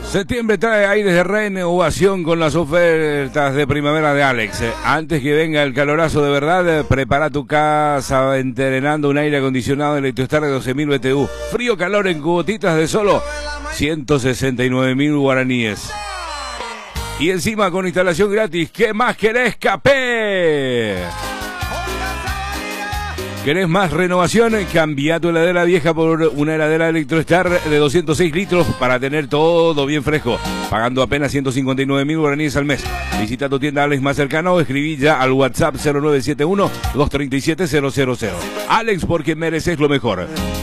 Septiembre trae aires de renovación con las ofertas de primavera de Alex. Antes que venga el calorazo de verdad, prepara tu casa entrenando un aire acondicionado Electrostar de 12.000 BTU. Frío calor en cuotitas de solo 169.000 guaraníes. Y encima con instalación gratis. ¿Qué más querés, Capé? ¿Querés más renovación? Cambia tu heladera vieja por una heladera Electrostar de 206 litros para tener todo bien fresco, pagando apenas 159.000 guaraníes al mes. Visita tu tienda Alex más cercana o escribí ya al WhatsApp 0971-237-000. Alex, porque mereces lo mejor.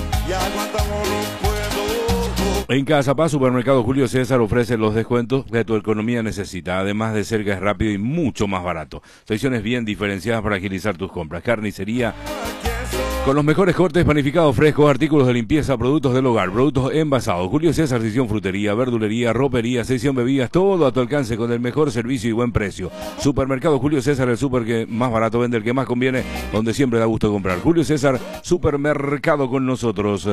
En Casa Paz, Supermercado Julio César ofrece los descuentos que tu economía necesita. Además de cerca, es rápido y mucho más barato. Secciones bien diferenciadas para agilizar tus compras. Carnicería con los mejores cortes, panificados frescos, artículos de limpieza, productos del hogar, productos envasados. Julio César, sección frutería, verdulería, ropería, sección bebidas, todo a tu alcance con el mejor servicio y buen precio. Supermercado Julio César, el súper que más barato vende, el que más conviene, donde siempre da gusto comprar. Julio César, supermercado con nosotros.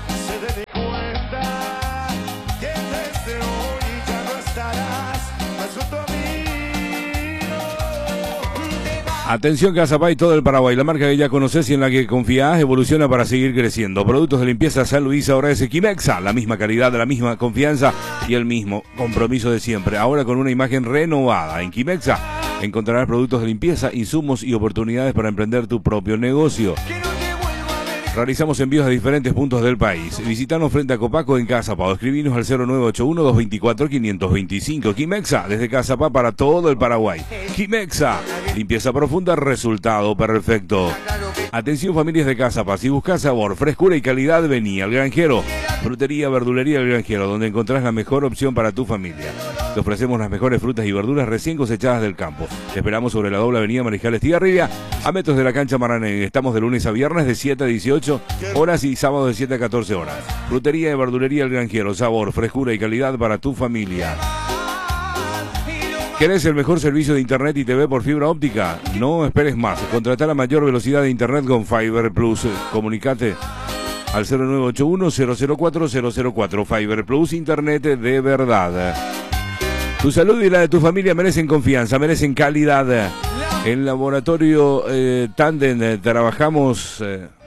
Atención Casapá y todo el Paraguay, la marca que ya conoces y en la que confías evoluciona para seguir creciendo. Productos de limpieza San Luis, ahora es Quimexa, la misma calidad, la misma confianza y el mismo compromiso de siempre. Ahora con una imagen renovada. En Quimexa encontrarás productos de limpieza, insumos y oportunidades para emprender tu propio negocio. Realizamos envíos a diferentes puntos del país. Visítanos frente a Copaco en Casapá o escribinos al 0981-224-525. Quimexa, desde Casapá para todo el Paraguay. Quimexa, limpieza profunda, resultado perfecto. Atención familias de Casapá, si buscas sabor, frescura y calidad, vení al Granjero. Frutería, verdulería El Granjero, donde encontrás la mejor opción para tu familia. Te ofrecemos las mejores frutas y verduras recién cosechadas del campo. Te esperamos sobre la doble avenida Mariscal Estigarribia, a metros de la cancha Maranén. Estamos de lunes a viernes de 7 a 18 horas y sábado de 7 a 14 horas. Frutería y verdulería El Granjero, sabor, frescura y calidad para tu familia. ¿Querés el mejor servicio de internet y TV por fibra óptica? No esperes más. Contratá la mayor velocidad de internet con Fiber Plus. Comunicate al 0981-004-004. Fiber Plus, internet de verdad. Tu salud y la de tu familia merecen confianza, merecen calidad. En Laboratorio Tandem trabajamos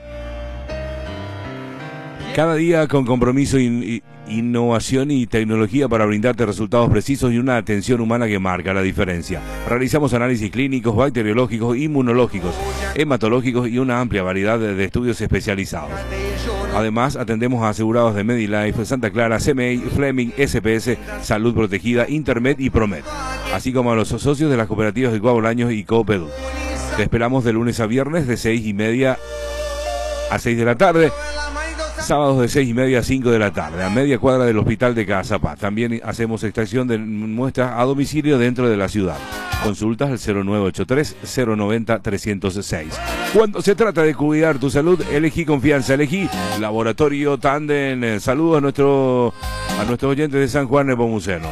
cada día con compromiso, innovación y tecnología para brindarte resultados precisos y una atención humana que marca la diferencia. Realizamos análisis clínicos, bacteriológicos, inmunológicos, hematológicos y una amplia variedad de estudios especializados. Además, atendemos a asegurados de Medilife, Santa Clara, CMI, Fleming, SPS, Salud Protegida, Intermed y Promed, así como a los socios de las cooperativas de Coabolaños y Coopedu. Te esperamos de lunes a viernes de 6:30 a 6 de la tarde. Sábados de 6:30 a 5 de la tarde, a media cuadra del Hospital de Casapá. También hacemos extracción de muestras a domicilio dentro de la ciudad. Consultas al 0983-090-306. Cuando se trata de cuidar tu salud, elegí confianza, elegí Laboratorio Tandem. Saludos a nuestros oyentes de San Juan de Nepomuceno.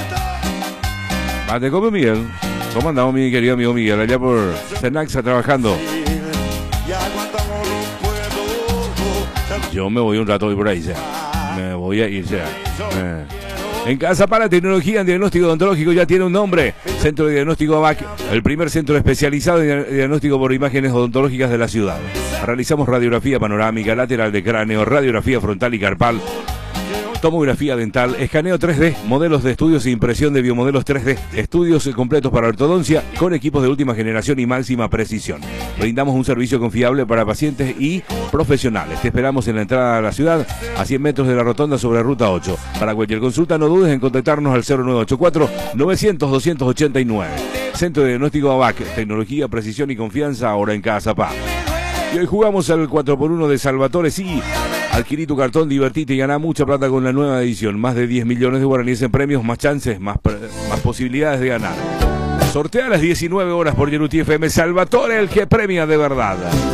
Mate come Miguel. ¿Cómo andamos, mi querido amigo Miguel? Allá por Cenaxa trabajando. Yo me voy un rato hoy por ahí, me voy a ir ya. En Casa para Tecnología en Diagnóstico Odontológico ya tiene un nombre. Centro de Diagnóstico ABAC, el primer centro especializado en diagnóstico por imágenes odontológicas de la ciudad. Realizamos radiografía panorámica, lateral de cráneo, radiografía frontal y carpal, tomografía dental, escaneo 3D, modelos de estudios e impresión de biomodelos 3D, estudios completos para ortodoncia con equipos de última generación y máxima precisión. Brindamos un servicio confiable para pacientes y profesionales. Te esperamos en la entrada a la ciudad, a 100 metros de la rotonda sobre Ruta 8. Para cualquier consulta, no dudes en contactarnos al 0984-900-289. Centro de Diagnóstico ABAC, tecnología, precisión y confianza, ahora en Casapá. Y hoy jugamos al 4x1 de Salvatore, sí. Adquirí tu cartón, divertite y ganá mucha plata con la nueva edición. Más de 10 millones de guaraníes en premios, más chances, más posibilidades de ganar. Sortea a las 19 horas por Yeruti FM. Salvatore, el que premia de verdad.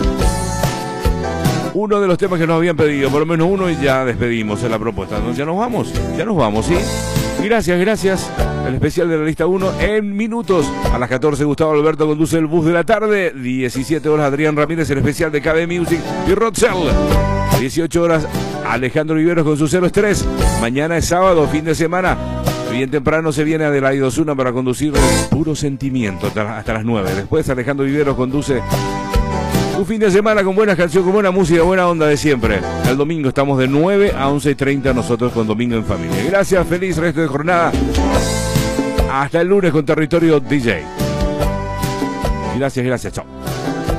Uno de los temas que nos habían pedido, por lo menos uno, y ya despedimos en la propuesta. ¿Ya nos vamos? Ya nos vamos, ¿sí? Gracias. El especial de la lista 1 en minutos. A las 14 Gustavo Alberto conduce el bus de la tarde. 17 horas Adrián Ramírez, el especial de KB Music y Rodsell. 18 horas Alejandro Viveros con su Cero Estrés. Mañana es sábado, fin de semana. Bien temprano se viene Adelaide Osuna para conducir Puro Sentimiento hasta las 9. Después Alejandro Viveros conduce un fin de semana con buenas canciones, con buena música, buena onda de siempre. El domingo estamos de 9 a 11:30 nosotros con Domingo en Familia. Gracias, feliz resto de jornada. Hasta el lunes con Territorio DJ. Gracias, chao.